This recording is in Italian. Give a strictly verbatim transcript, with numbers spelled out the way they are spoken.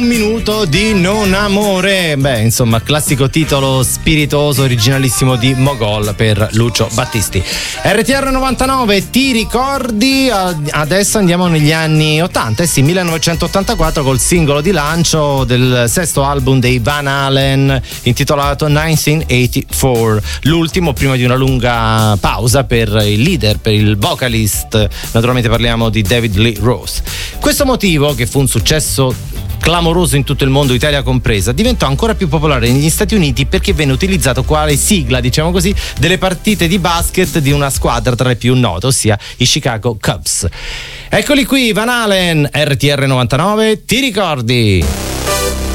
Un minuto di non amore. Beh, insomma, classico titolo spiritoso, originalissimo di Mogol per Lucio Battisti. R T R novantanove, ti ricordi? Adesso andiamo negli anni ottanta, eh sì, millenovecentottantaquattro, col singolo di lancio del sesto album dei Van Halen intitolato millenovecentottantaquattro, l'ultimo prima di una lunga pausa per il leader, per il vocalist. Naturalmente parliamo di David Lee Roth. Questo motivo, che fu un successo clamoroso in tutto il mondo, Italia compresa, diventò ancora più popolare negli Stati Uniti perché venne utilizzato quale sigla, diciamo così, delle partite di basket di una squadra tra le più note, ossia i Chicago Cubs. Eccoli qui, Van Halen, R T R novantanove, ti ricordi?